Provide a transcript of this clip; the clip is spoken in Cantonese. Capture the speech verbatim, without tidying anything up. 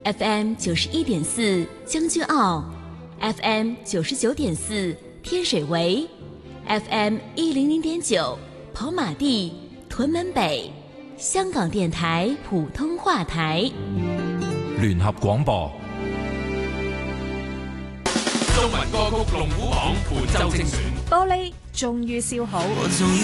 F M 九十一点四将军澳 ，F M 九十九点四天水围 ，F M 一零零点九跑马地屯门北，香港電台普通話台。 聯合廣播。 中文歌曲龍虎榜本周精選。 玻璃終於燒好。